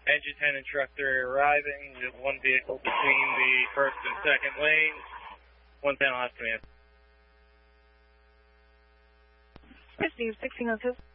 Engine 10 and truck 3 arriving. We have one vehicle between the first and second lanes. 110 last command. Steve, 1606.